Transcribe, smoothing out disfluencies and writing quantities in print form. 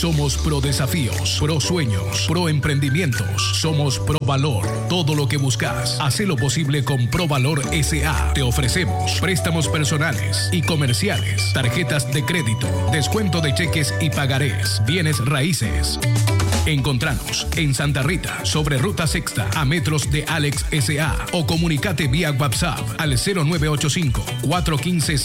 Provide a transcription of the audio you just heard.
Somos pro desafíos, pro sueños, pro emprendimientos. Somos pro valor. Todo lo que buscas, hace lo posible con Provalor S.A. Te ofrecemos préstamos personales y comerciales, tarjetas de crédito, descuento de cheques y pagarés, bienes raíces. Encontranos en Santa Rita, sobre Ruta Sexta, a metros de Alex S.A. o comunicate vía WhatsApp al 0985 415